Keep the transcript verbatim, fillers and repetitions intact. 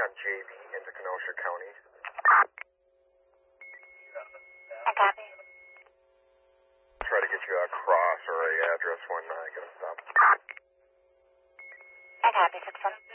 on J V into Kenosha County. I copy. Try to get you a cross or a address when I get a stop. I copy, six one.